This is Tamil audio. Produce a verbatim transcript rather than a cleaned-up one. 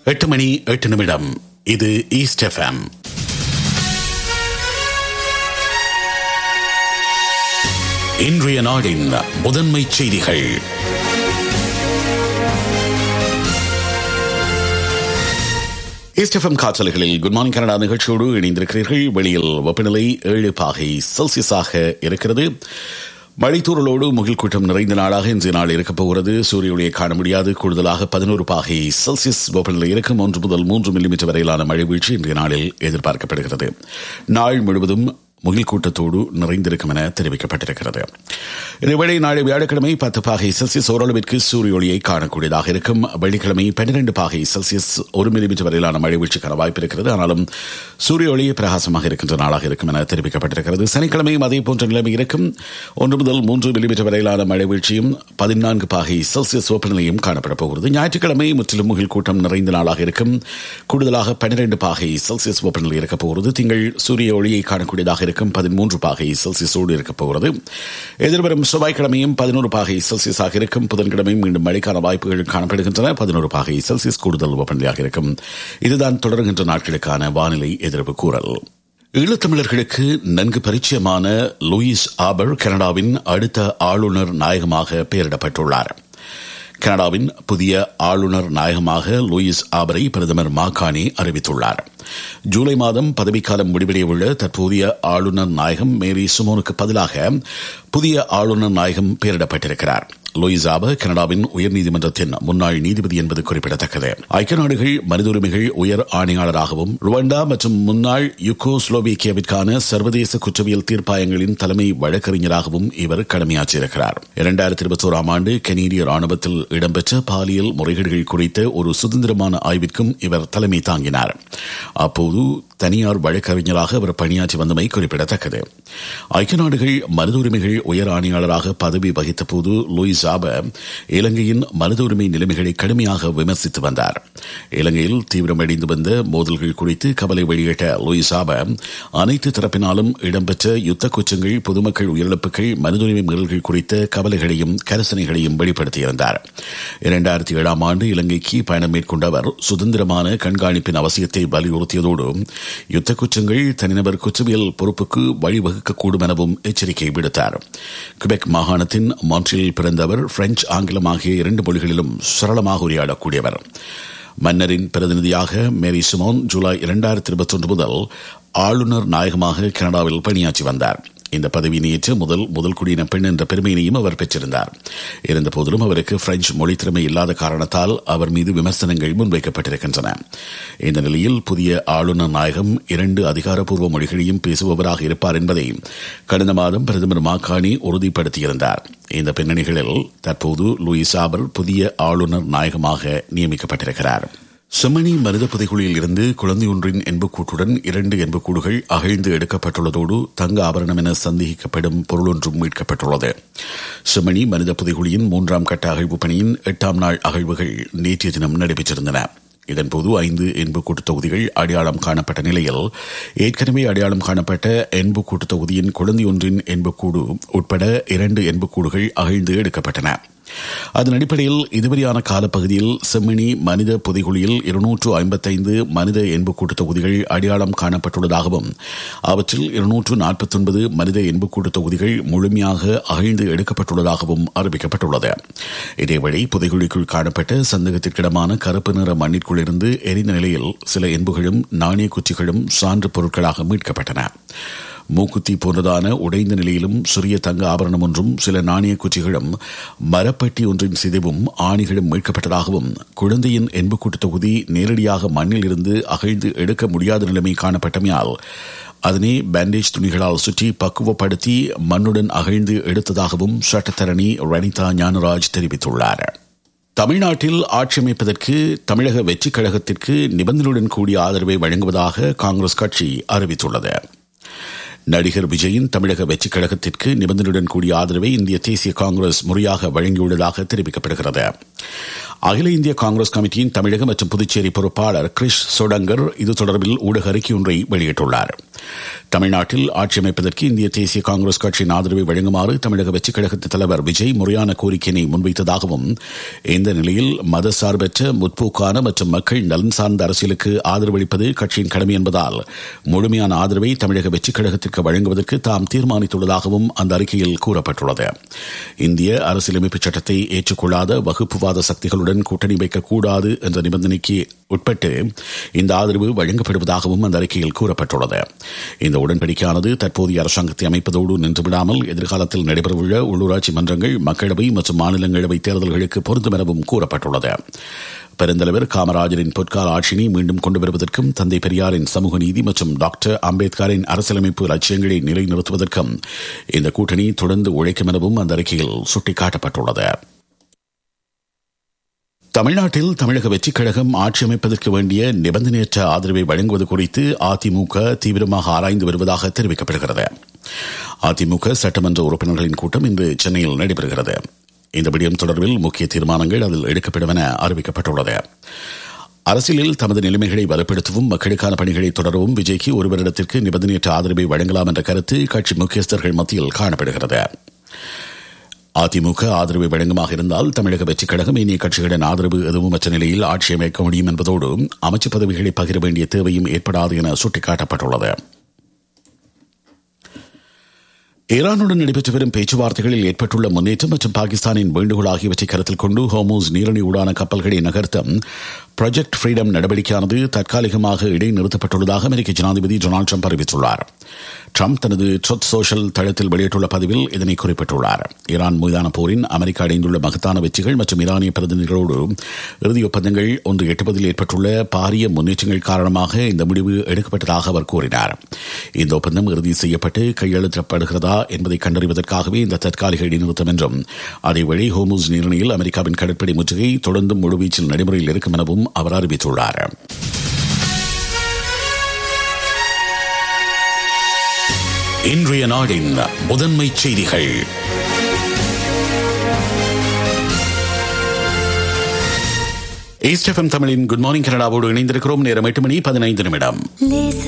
எட்டு மணி எட்டு நிமிடம். இது ஈஸ்ட் எஃப்எம். இன்றைய நாடின் முதன்மை செய்திகள். ஈஸ்ட் எஃப்எம் காற்றலைகளில் குட் மார்னிங் கனடா நிகழ்ச்சியோடு இணைந்திருக்கிறீர்கள். வெளியில் வெப்பநிலை ஏழு பாகை செல்சியஸாக இருக்கிறது. மழைத்தூரலோடு முகில் கூட்டம் நிறைந்த நாளாக இன்றைய நாள் இருக்கப் போகிறது. சூரிய ஒளியை காண முடியாது. கூடுதலாக பதினோரு பாகை செல்சியஸ் வெப்பநிலை இருக்கும். ஒன்று முதல் மூன்று மில்லிமீட்டர் வரையிலான மழை வீழ்ச்சி இன்றைய நாளில் எதிர்பார்க்கப்படுகிறது. நாள் முழுவதும் முகில் கூட்டத்தோடு நிறைந்திருக்கும் என தெரிவிக்கப்பட்டிருக்கிறது. இதேவேளை நாளை வியாழக்கிழமை பத்து பாகை செல்சியஸ் ஓரளவிற்கு சூரிய ஒளியை காணக்கூடியதாக இருக்கும். வெள்ளிக்கிழமை பன்னிரண்டு பாகை செல்சியஸ் ஒரு மில்லிமீட்டர் வரையிலான மழை வீழ்ச்சிக்கான வாய்ப்பு இருக்கிறது. ஆனாலும் சூரிய ஒளி பிரகாசமாக இருக்கின்ற நாளாக இருக்கும் என தெரிவிக்கப்பட்டிருக்கிறது. சனிக்கிழமையும் அதே போன்ற நிலைமை இருக்கும். ஒன்று முதல் மூன்று மில்லிமீட்டர் வரையிலான மழை வீழ்ச்சியும் பதினான்கு பாகை செல்சியஸ் வெப்பநிலையும் காணப்பட போகிறது. ஞாயிற்றுக்கிழமை முற்றிலும் முகில் கூட்டம் நிறைந்த நாளாக இருக்கும். கூடுதலாக பன்னிரண்டு பாகை செல்சியஸ் வெப்பநிலை இருக்கப் போகிறது. திங்கள் சூரிய ஒளியை காணக்கூடியதாக இருக்கும். பதிமூன்று பாகை செல்சியஸோடு இருக்கப் போகிறது. எதிர்வரும் செவ்வாய்க்கிழமையும் பதினோரு பாகை செல்சியஸாக இருக்கும். புதன்கிழமையும் மீண்டும் மழைக்கான வாய்ப்புகள் காணப்படுகின்றன. பதினோரு பாகை செல்சியஸ் கூடுதல் வெப்பநிலையாக இருக்கும். இதுதான் தொடர்கின்ற நாட்களுக்கான வானிலை எதிர்ப்பு கூறல். ஈழத்தமிழர்களுக்கு நன்கு பரிச்சயமான லூயிஸ் ஆபர் கனடாவின் அடுத்த ஆளுநர் நாயகமாக பெயரிடப்பட்டுள்ளார். கனடாவின் புதிய ஆளுநர் நாயகமாக லூயிஸ் ஆபரை பிரதமர் மாகாணி அறிவித்துள்ளார். ஜூலை மாதம் பதவிக்காலம் முடிவடையவுள்ள தற்போதைய ஆளுநர் நாயகம் மேரி சுமோனுக்கு பதிலாக புதிய ஆளுநர் நாயகம் பெயரிடப்பட்டிருக்கிறார். லூயிஸ் ஆபர் கனடாவின் உயர்நீதிமன்றத்தின் முன்னாள் நீதிபதி என்பது குறிப்பிடத்தக்கது. ஐக்கிய நாடுகள் மனித உரிமைகள் உயர் ஆணையாளராகவும் ருவாண்டா மற்றும் முன்னாள் யுகோஸ்லோவேக்கியாவிற்கான சர்வதேச குற்றவியல் தீர்ப்பாயங்களின் தலைமை வழக்கறிஞராகவும் இவர் கடமையாற்றியிருக்கிறார். இரண்டாயிரத்தி இருபத்தி ஓராம் ஆண்டு கனேடிய ராணுவத்தில் இடம்பெற்ற பாலியல் முறைகேடுகள் குறித்த ஒரு சுதந்திரமான ஆய்விற்கும் இவர் தலைமை தாங்கினார். அப்போது தனியார் வழக்கறிஞராக அவர் பணியாற்றி வந்தமை குறிப்பிடத்தக்கது. ஐக்கிய நாடுகள் மனித உரிமைகள் உயர் ஆணையாளராக பதவி வகித்த போது லூயிஸ் ஆபர் இலங்கையின் மனித உரிமை நிலைமைகளை கடுமையாக விமர்சித்து வந்தார். இலங்கையில் தீவிரமடைந்து வந்த மோதல்கள் குறித்து கவலை வெளியிட்ட லூயிஸ் ஆபர் அனைத்து தரப்பினாலும் இடம்பெற்ற யுத்த குற்றங்கள், பொதுமக்கள் உயிரிழப்புகள், மனித உரிமை மீறல்கள் குறித்த கவலைகளையும் கரிசனைகளையும் வெளிப்படுத்தியிருந்தார். இரண்டாயிரத்தி ஏழாம் ஆண்டு இலங்கைக்கு பயணம் மேற்கொண்ட அவர் சுதந்திரமான கண்காணிப்பின் அவசியத்தை வலியுறுத்தியதோடு யுத்த குற்றங்கள் தனிநபர் குற்றவியல் பொறுப்புக்கு வழிவகுக்கக்கூடும் எனவும் எச்சரிக்கை விடுத்தார். கிபெக் மாகாணத்தின் மான்ட்ரியில் பிறந்தவர் பிரெஞ்சு, ஆங்கிலம் ஆகிய இரண்டு மொழிகளிலும் சரளமாக உரையாடக்கூடியவர். மன்னரின் பிரதிநிதியாக மேரி சுமோன் ஜூலை இரண்டாயிரத்தி இருபத்தி ஒன்று முதல் ஆளுநர் நாயகமாக கனடாவில் பணியாற்றி வந்தார். இந்த பதவியை ஏற்ற முதல் முதல் குடியின பெண் என்ற பெருமையினையும் அவர் பெற்றிருந்தார். இருந்த போதிலும் அவருக்கு பிரெஞ்சு மொழி திறமை இல்லாத காரணத்தால் அவர் மீது விமர்சனங்கள் முன்வைக்கப்பட்டிருக்கின்றன. இந்த நிலையில் புதிய ஆளுநர் நாயகம் இரண்டு அதிகாரப்பூர்வ மொழிகளையும் பேசுபவராக இருப்பார் என்பதை கடந்த மாதம் பிரதமர் மாகாணி உறுதிப்படுத்தியிருந்தார். இந்த பின்னணிகளில் தற்போது லூயிஸ் ஆபர் புதிய ஆளுநர் நாயகமாக நியமிக்கப்பட்டிருக்கிறார். செம்மணி மனித புதைகுழியில் இருந்து குழந்தை ஒன்றின் எண்புக்கூட்டுடன் இரண்டு எண்புக்கூடுகள் அகழ்ந்து எடுக்கப்பட்டுள்ளதோடு தங்க ஆபரணம் என சந்தேகிக்கப்படும் பொருள் ஒன்றும் மீட்கப்பட்டுள்ளது. செம்மணி மனித புதைகுழியின் மூன்றாம் கட்ட அகழ்வு பணியின் எட்டாம் நாள் அகழ்வுகள் நேற்றைய தினம் நடைபெற்றிருந்தன. இதன்போது ஐந்து எண்புக்கூட்டு தொகுதிகள் அடையாளம் காணப்பட்ட நிலையில் ஏற்கனவே அடையாளம் காணப்பட்ட எண்புக்கூட்டு தொகுதியின் குழந்தை ஒன்றின் எண்புக்கூடு உட்பட இரண்டு எண்புக்கூடுகள் அகழ்ந்து எடுக்கப்பட்டன. அதன் அடிப்படையில் இதுவரையான காலப்பகுதியில் செம்மணி மனித புதைகுழியில் இருநூற்று ஐம்பத்தைந்து மனித எண்புக்கூட்டு தொகுதிகள் அடையாளம் காணப்பட்டுள்ளதாகவும் அவற்றில் இருநூற்று நாற்பத்தி ஒன்பது மனித எண்புக்கூட்டு தொகுதிகள் முழுமையாக அகழ்ந்து எடுக்கப்பட்டுள்ளதாகவும் அறிவிக்கப்பட்டுள்ளது. இதேவழி புதைகுழிக்குள் காணப்பட்ட சந்தேகத்திற்கிடமான கருப்பு நிற மண்ணிற்குள் இருந்து எரிந்த நிலையில் சில எண்புகளும் நாணய குச்சிகளும் சான்று பொருட்களாக மீட்கப்பட்டன. மூக்குத்தி போன்றதான உடைந்த நிலையிலும் சிறிய தங்க ஆபரணம் ஒன்றும் சில நாணய குச்சிகளும் மரப்பட்டி ஒன்றின் சிதைவும் ஆணிகளும் மீட்கப்பட்டதாகவும் குழந்தையின் எண்புக்கூட்டு தொகுதி நேரடியாக மண்ணில் இருந்து அகழ்ந்து எடுக்க முடியாத நிலைமை காணப்பட்டமையால் அதனை பேண்டேஜ் துணிகளால் சுற்றி பக்குவப்படுத்தி மண்ணுடன் அகழ்ந்து எடுத்ததாகவும் சட்டத்தரணி ரணிதா ஞானராஜ் தெரிவித்துள்ளார். தமிழ்நாட்டில் ஆட்சி அமைப்பதற்கு தமிழக வெற்றிக் கழகத்திற்கு நிபந்தனையுடன் கூடிய ஆதரவை வழங்குவதாக காங்கிரஸ் கட்சி அறிவித்துள்ளது. நடிகர் விஜயின் தமிழக வெற்றிக் கழகத்திற்கு நிபந்தனையுடன் கூடிய ஆதரவை இந்திய தேசிய காங்கிரஸ் முறையாக வழங்கியுள்ளதாக தெரிவிக்கப்படுகிறது. அகில இந்திய காங்கிரஸ் கமிட்டியின் தமிழக மற்றும் புதுச்சேரி பொறுப்பாளர் கிரிஷ் சோடங்கர் இது தொடர்பில் ஊடக அறிக்கை ஒன்றை வெளியிட்டுள்ளார். தமிழ்நாட்டில் ஆட்சி அமைப்பதற்கு இந்திய தேசிய காங்கிரஸ் கட்சியின் ஆதரவை வழங்குமாறு தமிழக வெற்றிக் கழகத்தின் தலைவர் விஜய் முறையான கோரிக்கையினை முன்வைத்ததாகவும் இந்த நிலையில் மதசார்பற்ற முற்போக்கான மற்றும் மக்கள் நலன் சார்ந்த அரசியலுக்கு ஆதரவளிப்பது கட்சியின் கடமை என்பதால் முழுமையான ஆதரவை தமிழக வெற்றிக் கழகத்திற்கு வழங்குவதற்கு தாம் தீர்மானித்துள்ளதாகவும் அந்த அறிக்கையில் கூறப்பட்டுள்ளது. இந்திய அரசியலமைப்பு சட்டத்தை ஏற்றுக்கொள்ளாத வகுப்புவாத சக்திகளுடன் கூட்டணி வைக்கக்கூடாது என்ற நிபந்தனைக்கு உட்பட்டு இந்த ஆதரவு வழங்கப்படுவதாகவும் அந்த அறிக்கையில் கூறப்பட்டுள்ளது. இந்த உடன்படிக்கையானது தற்போதைய அரசாங்கத்தை அமைப்பதோடு நின்றுவிடாமல் எதிர்காலத்தில் நடைபெறவுள்ள உள்ளூராட்சி மன்றங்கள், மக்களவை மற்றும் மாநிலங்களவை தேர்தல்களுக்கு பொருந்தும் எனவும் கூறப்பட்டுள்ளது. பெருந்தலைவர் காமராஜரின் பொற்கால ஆட்சியினை மீண்டும் கொண்டு வருவதற்கும் தந்தை பெரியாரின் சமூக நீதி மற்றும் டாக்டர் அம்பேத்கரின் அரசியலமைப்பு லட்சியங்களை நிலைநிறுத்துவதற்கும் இந்த கூட்டணி தொடர்ந்து உழைக்கும் எனவும் அந்த அறிக்கையில் சுட்டிக்காட்டப்பட்டுள்ளது. தமிழ்நாட்டில் தமிழக வெற்றிக் கழகம் ஆட்சி அமைப்பதற்கு வேண்டிய நிபந்தனையற்ற ஆதரவை வழங்குவது குறித்து அதிமுக தீவிரமாக ஆராய்ந்து வருவதாக தெரிவிக்கப்படுகிறது. அதிமுக சட்டமன்ற உறுப்பினர்களின் கூட்டம் இன்று சென்னையில் நடைபெறுகிறது. இந்த விடயம் தொடர்பில் முக்கிய தீர்மானங்கள் அதில் எடுக்கப்படும் என அறிவிக்கப்பட்டுள்ளது. அரசியலில் தமது நிலைமைகளை வலுப்படுத்தவும் மக்களுக்கான பணிகளை தொடரவும் விஜய்க்கு ஒரு வருடத்திற்கு நிபந்தனையற்ற ஆதரவை வழங்கலாம் என்ற கருத்து கட்சி முக்கியஸ்தர்கள் மத்தியில் காணப்படுகிறது. அதிமுக ஆதரவை வழங்குமாக இருந்தால் தமிழக வெற்றிக் கழகம் இனிய கட்சிகளின் ஆதரவு எதுவும் மற்ற நிலையில் ஆட்சி அமைக்க முடியும் என்பதோடு அமைச்சு பதவிகளை பகிர வேண்டிய தேவையும் ஏற்படாது என சுட்டிக்காட்டப்பட்டுள்ளது. ஈரானுடன் நடைபெற்று வரும் பேச்சுவார்த்தைகளில் ஏற்பட்டுள்ள முன்னேற்றம் மற்றும் பாகிஸ்தானின் வேண்டுகோள் ஆகியவற்றை கருத்தில் கொண்டு ஹோர்முஸ் நீரிணை ஊடான கப்பல்களை நகர்த்த ப்ராஜெக்ட் ஃப்ரீடம் நடவடிக்கையானது தற்காலிகமாக இடைநிறுத்தப்பட்டுள்ளதாக அமெரிக்க ஜனாதிபதி டொனால்டு ட்ரம்ப் அறிவித்துள்ளார். ட்ரம்ப் தனது ட்ரூத் சோஷியல் தளத்தில் வெளியிட்டுள்ள பதிவில் இதனை குறிப்பிட்டுள்ளார். ஈரான் மீதான போரின் அமெரிக்கா அடைந்துள்ள மகத்தான வெற்றிகள் மற்றும் ஈரானிய பிரதிநிதிகளோடு இறுதி ஒப்பந்தங்கள் ஒன்று எட்டுவதில் ஏற்பட்டுள்ள பாரிய முன்னேற்றங்கள் காரணமாக இந்த முடிவு எடுக்கப்பட்டதாக அவர் கூறினார். இந்த ஒப்பந்தம் இறுதி செய்யப்பட்டு கையெழுத்திடப்படுகிறதா என்பதை கண்டறிவதற்காகவே இந்த தற்காலிக இடைநிறுத்தம் என்றும் அதேவழி ஹோர்முஸ் நீரிணையில் அமெரிக்காவின் கடற்படை முற்றுகை தொடர்ந்தும் முழுவீச்சில் நடைமுறையில் இருக்கும் எனவும் அவர் அறிவித்துள்ளார். இன்றைய நாடின் முதன்மை செய்திகள். ஈஸ்ட் எஃப்எம் தமிழின் குட் மார்னிங் கனடாவோடு இணைந்திருக்கிறோம். நேரம் எட்டு மணி பதினைந்து நிமிடம்.